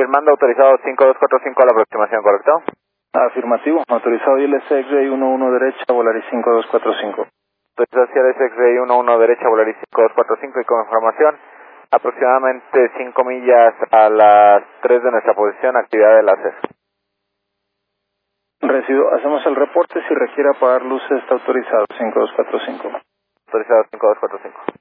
Confirmando, autorizado 5245 a la aproximación, ¿correcto? Afirmativo, autorizado ILS X-Ray 11 derecha, Volaris 5245. Autorización SX-Ray 11 derecha, Volaris 5245 y con información, aproximadamente 5 millas a las 3 de nuestra posición, actividad de láser. Recibido, hacemos el reporte, si requiere apagar luces está autorizado 5245. Autorizado 5245.